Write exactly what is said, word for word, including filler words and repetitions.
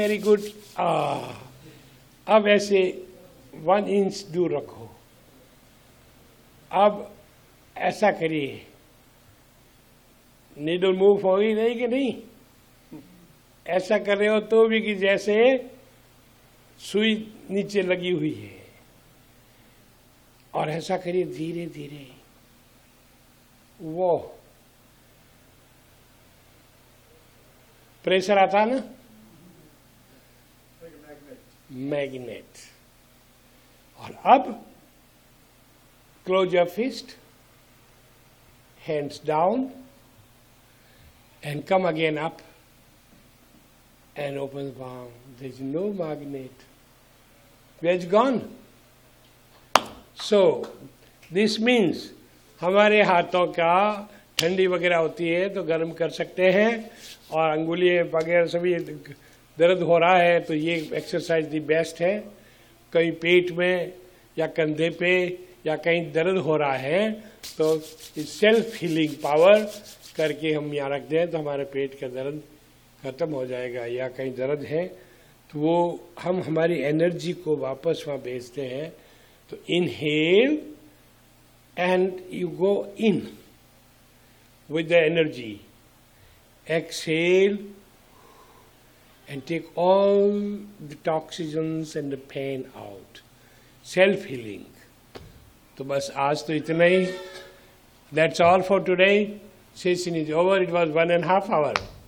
Very good. अब ऐसे one inch दूर रखो। अब ऐसा करिए, नीडल मूव हो ही नहीं कि नहीं, ऐसा कर रहे हो तो भी कि जैसे सुई नीचे लगी हुई है। और ऐसा करिए धीरे धीरे, वो प्रेशर आता ना, मैग्नेट। और अब close your fist, hands down and come again up and open the palm. There is no magnet. Where it's gone? So this means हमारे हाथों का ठंडी वगैरह होती है तो गर्म कर सकते हैं, और अंगुलियां वगैरह सभी दर्द हो रहा है तो ये एक्सरसाइज दी बेस्ट है। कहीं पेट में या कंधे पे या कहीं दर्द हो रहा है तो इस सेल्फ हीलिंग पावर करके हम यहाँ रख दें तो हमारे पेट का दर्द खत्म हो जाएगा। या कहीं दर्द है तो वो हम हमारी एनर्जी को वापस वहाँ भेजते हैं। तो inhale and you go in with the energy, exhale and take all the टॉक्सिजन्स and the pen out. Self healing. तो बस आज तो इतना ही। That's all for today. Session is over. It was one and a half hour.